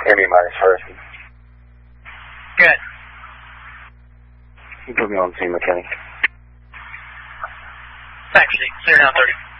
Amy minus first. Good. You put me on scene, mechanic. Taxi, clear down 30.